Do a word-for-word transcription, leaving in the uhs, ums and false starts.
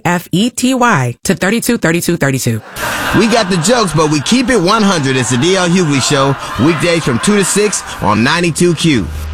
F E T Y to thirty-two thirty-two thirty-two. We got the jokes, but we keep it one hundred. It's the D L Hughley Show, weekdays from two to six on ninety-two Q.